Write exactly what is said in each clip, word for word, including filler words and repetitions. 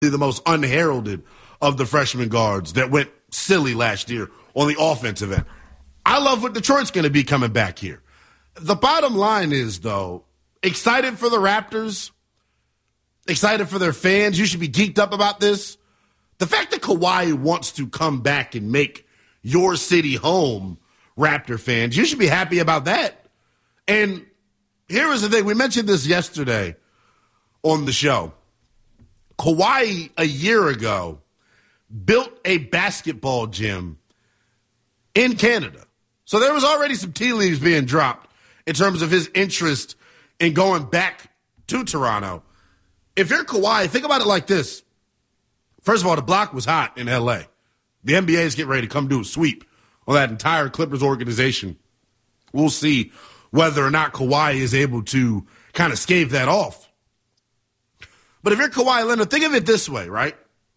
the most unheralded of the freshman guards that went silly last year on the offensive end. I love what Detroit's going to be coming back here. The bottom line is, though, excited for the Raptors, excited for their fans. You should be geeked up about this. The fact that Kawhi wants to come back and make your city home, Raptor fans, you should be happy about that. And here is the thing. We mentioned this yesterday on the show. Kawhi, a year ago, built a basketball gym in Canada. So there was already some tea leaves being dropped in terms of his interest in going back to Toronto. If you're Kawhi, think about it like this. First of all, the block was hot in L A. The N B A is getting ready to come do a sweep on that entire Clippers organization. We'll see whether or not Kawhi is able to kind of stave that off. But if you're Kawhi Leonard, think of it this way, right?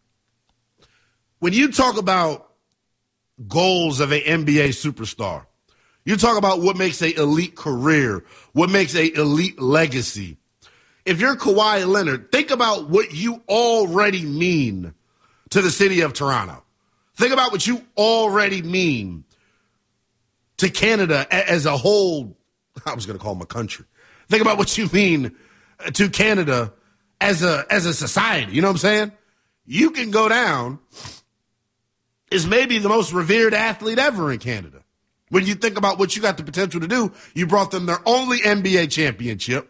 When you talk about goals of an N B A superstar, you talk about what makes an elite career, what makes an elite legacy. If you're Kawhi Leonard, think about what you already mean to the city of Toronto. Think about what you already mean to Canada as a whole. I was going to call them a country. Think about what you mean to Canada as a as a society. You know what I'm saying? You can go down as maybe the most revered athlete ever in Canada. When you think about what you got the potential to do, you brought them their only N B A championship.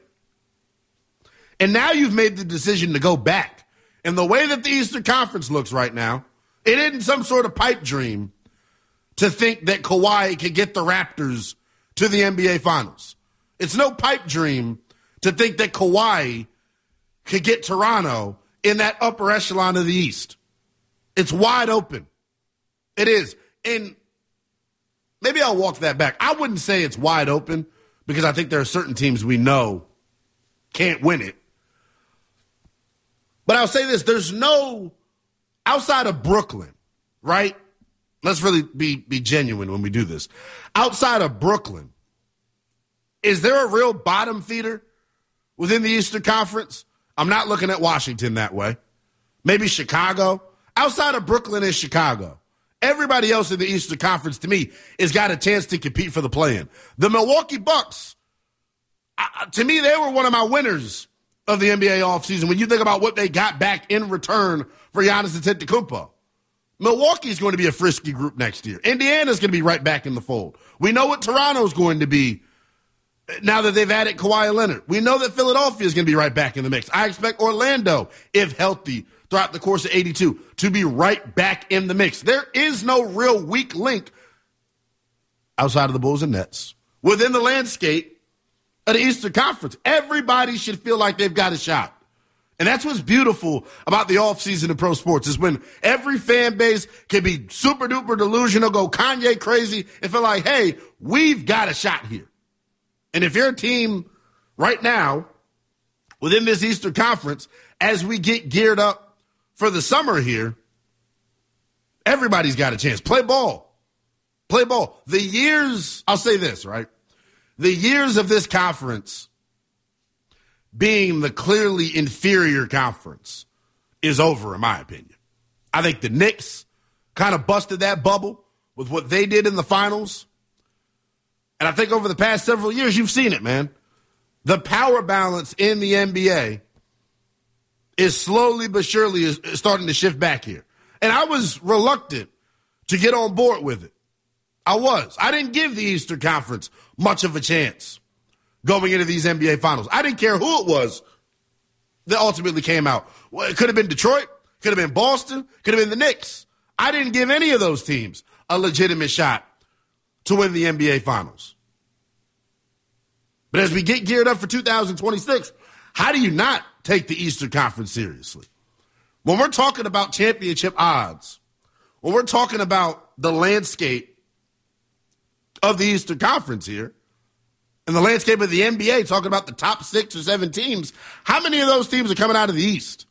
And now you've made the decision to go back. And the way that the Eastern Conference looks right now, it isn't some sort of pipe dream to think that Kawhi could get the Raptors to the N B A Finals. It's no pipe dream to think that Kawhi could get Toronto in that upper echelon of the East. It's wide open. It is. And maybe I'll walk that back. I wouldn't say it's wide open because I think there are certain teams we know can't win it. But I'll say this, there's no, outside of Brooklyn, right? Let's really be, be genuine when we do this. Outside of Brooklyn, is there a real bottom feeder within the Eastern Conference? I'm not looking at Washington that way. Maybe Chicago. Outside of Brooklyn and Chicago, everybody else in the Eastern Conference, to me, has got a chance to compete for the play-in. The Milwaukee Bucks, uh, to me, they were one of my winners of the N B A offseason when you think about what they got back in return for Giannis Antetokounmpo. Milwaukee's going to be a frisky group next year. Indiana's going to be right back in the fold. We know what Toronto's going to be now that they've added Kawhi Leonard. We know that Philadelphia is going to be right back in the mix. I expect Orlando, if healthy, throughout the course of eighty-two, to be right back in the mix. There is no real weak link outside of the Bulls and Nets within the landscape of the Eastern Conference. Everybody should feel like they've got a shot. And that's what's beautiful about the offseason in pro sports is when every fan base can be super duper delusional, go Kanye crazy, and feel like, hey, we've got a shot here. And if you're a team right now within this Eastern Conference, as we get geared up for the summer here, everybody's got a chance. Play ball. Play ball. The years, I'll say this, right? The years of this conference being the clearly inferior conference is over, in my opinion. I think the Knicks kind of busted that bubble with what they did in the finals. And I think over the past several years, you've seen it, man. The power balance in the N B A is slowly but surely is starting to shift back here. And I was reluctant to get on board with it. I was. I didn't give the Eastern Conference much of a chance going into these N B A Finals. I didn't care who it was that ultimately came out. Well, it could have been Detroit, could have been Boston, could have been the Knicks. I didn't give any of those teams a legitimate shot to win the N B A Finals. But as we get geared up for two thousand twenty-six, how do you not take the Eastern Conference seriously? When we're talking about championship odds, when we're talking about the landscape of the Eastern Conference here, and the landscape of the N B A, talking about the top six or seven teams, how many of those teams are coming out of the East?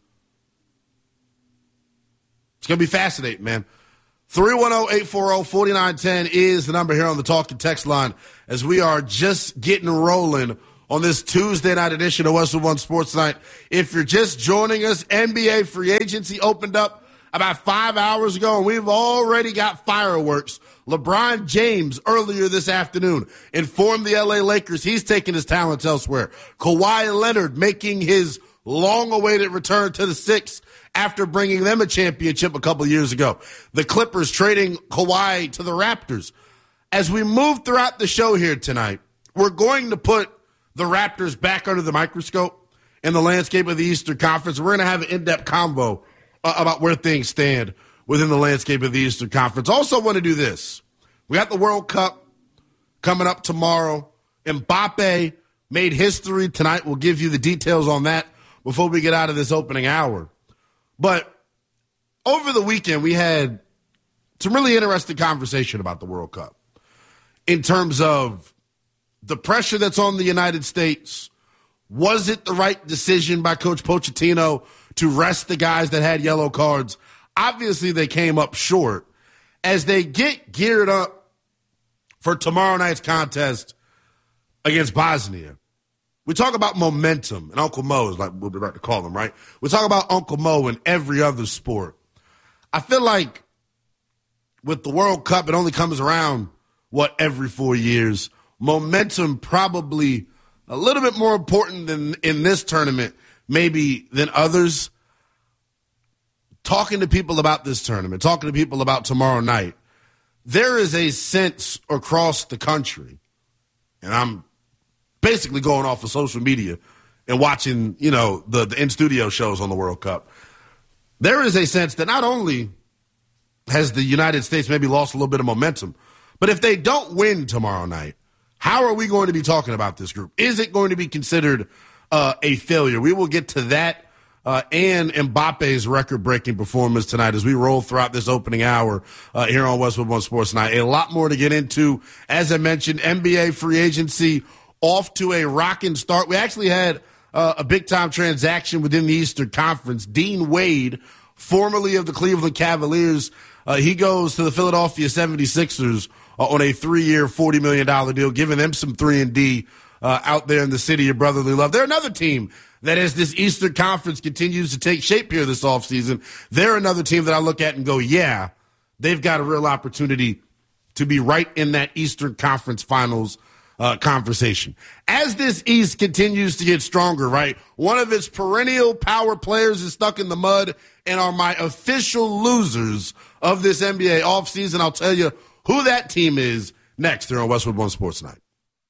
It's going to be fascinating, man. three one zero, eight four zero, four nine one zero is the number here on the Talk and Text line as we are just getting rolling on this Tuesday night edition of Westwood One Sports Night. If you're just joining us, N B A free agency opened up about five hours ago, and we've already got fireworks. LeBron James earlier this afternoon informed the L A Lakers he's taking his talents elsewhere. Kawhi Leonard making his long-awaited return to the Six after bringing them a championship a couple years ago. The Clippers trading Kawhi to the Raptors. As we move throughout the show here tonight, we're going to put the Raptors back under the microscope in the landscape of the Eastern Conference. We're going to have an in-depth convo uh, about where things stand within the landscape of the Eastern Conference. Also want to do this. We got the World Cup coming up tomorrow. Mbappe made history tonight. We'll give you the details on that before we get out of this opening hour. But over the weekend, we had some really interesting conversation about the World Cup in terms of the pressure that's on the United States. Was it the right decision by Coach Pochettino to rest the guys that had yellow cards? Obviously, they came up short. As they get geared up for tomorrow night's contest against Bosnia, we talk about momentum, and Uncle Mo is like we'll be about to call him, right? We talk about Uncle Mo in every other sport. I feel like with the World Cup, it only comes around, what, every four years. Momentum probably a little bit more important than in this tournament, maybe than others. Talking to people about this tournament, talking to people about tomorrow night, there is a sense across the country, and I'm basically going off of social media and watching, you know, the, the in-studio shows on the World Cup. There is a sense that not only has the United States maybe lost a little bit of momentum, but if they don't win tomorrow night, how are we going to be talking about this group? Is it going to be considered uh, a failure? We will get to that uh, and Mbappe's record-breaking performance tonight as we roll throughout this opening hour uh, here on Westwood One Sports Night. A lot more to get into. As I mentioned, N B A free agency off to a rocking start. We actually had uh, a big-time transaction within the Eastern Conference. Dean Wade, formerly of the Cleveland Cavaliers, uh, he goes to the Philadelphia seventy-sixers uh, on a three-year, forty million dollars deal, giving them some three and D uh, out there in the city of brotherly love. They're another team that as this Eastern Conference continues to take shape here this offseason, they're another team that I look at and go, yeah, they've got a real opportunity to be right in that Eastern Conference Finals Uh, conversation. As this East continues to get stronger, right, one of its perennial power players is stuck in the mud and are my official losers of this N B A offseason. I'll tell you who that team is next here on Westwood One Sports Night.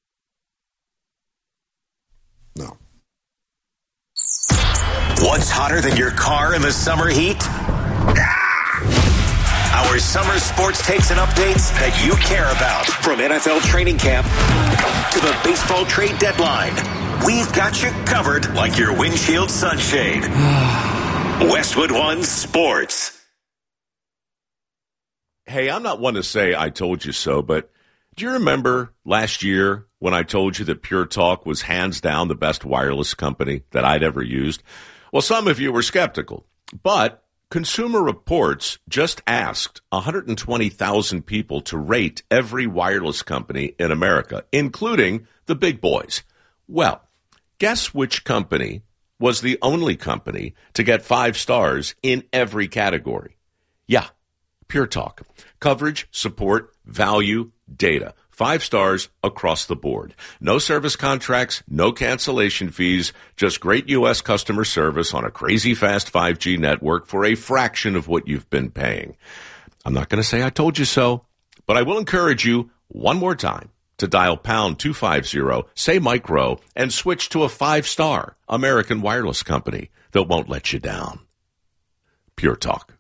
No. What's hotter than your car in the summer heat? Our summer sports takes and updates that you care about. From N F L training camp to the baseball trade deadline, we've got you covered like your windshield sunshade. Westwood One Sports. Hey, I'm not one to say I told you so, but do you remember last year when I told you that Pure Talk was hands down the best wireless company that I'd ever used? Well, some of you were skeptical, but Consumer Reports just asked one hundred twenty thousand people to rate every wireless company in America, including the big boys. Well, guess which company was the only company to get five stars in every category? Yeah, Pure Talk. Coverage, support, value, data. Five stars across the board. No service contracts, no cancellation fees, just great U S customer service on a crazy fast five G network for a fraction of what you've been paying. I'm not going to say I told you so, but I will encourage you one more time to dial pound two fifty, say micro, and switch to a five-star American wireless company that won't let you down. Pure Talk.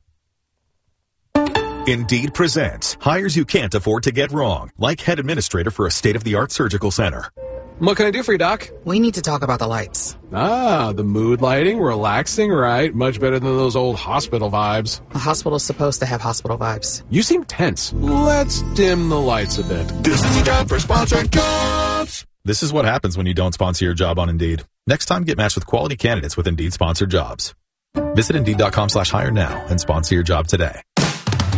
Indeed presents hires you can't afford to get wrong, like head administrator for a state-of-the-art surgical center. What can I do for you, Doc? We need to talk about the lights. Ah, the mood lighting, relaxing, right? Much better than those old hospital vibes. A hospital's supposed to have hospital vibes. You seem tense. Let's dim the lights a bit. This is a job for sponsored jobs. This is what happens when you don't sponsor your job on Indeed. Next time, get matched with quality candidates with Indeed sponsored jobs. Visit Indeed.com slash hire now and sponsor your job today.